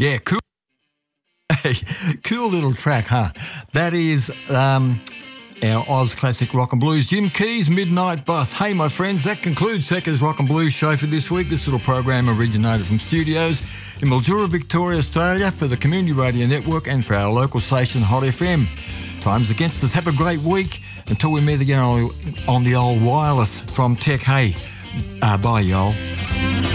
Yeah, cool. Cool little track, huh? That is our Oz Classic Rock and Blues. Jim Keys, Midnight Bus. Hey, my friends, that concludes Secca's Rock and Blues show for this week. This little program originated from studios in Mildura, Victoria, Australia, for the Community Radio Network and for our local station, Hot FM. Time's against us. Have a great week. Until we meet again on the old wireless from Tech. Hey, bye, y'all.